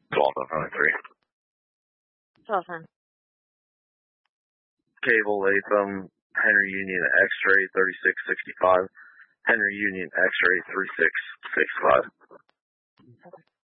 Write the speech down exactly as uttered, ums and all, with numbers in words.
twelve ninety-three. twelve ten. Cable Latham, Henry Union X-ray thirty-six sixty-five, Henry Union X-ray three six six five.